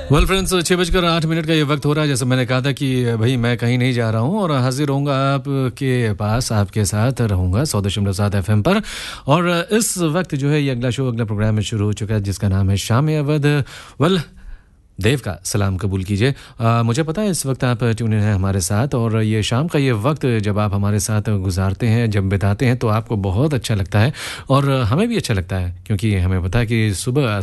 Well friends 6:08 का ये वक्त हो रहा है। जैसे मैंने कहा था कि भाई मैं कहीं नहीं जा रहा हूँ और हाजिर रहूँगा आपके पास, आपके साथ रहूँगा 100.7 FM पर। और इस वक्त जो है ये अगला शो, अगला प्रोग्राम शुरू हो चुका है जिसका नाम है शाम अवध। वेल देव का सलाम कबूल कीजिए। मुझे पता है इस वक्त आप ट्यून इन हैं हमारे साथ, और ये शाम का ये वक्त जब आप हमारे साथ गुजारते हैं, जब बिताते हैं, तो आपको बहुत अच्छा लगता है और हमें भी अच्छा लगता है, क्योंकि हमें पता है कि सुबह